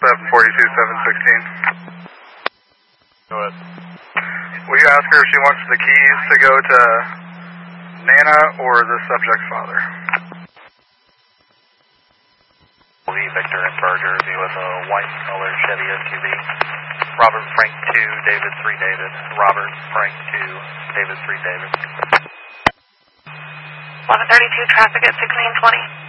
742-716. Go ahead. Will you ask her if she wants the keys to go to Nana or the subject's father? Lee Victor and Berger, be with a white colored Chevy SUV. Robert Frank 2, David 3 David. Robert Frank 2, David 3 David. 1132 traffic at 1620.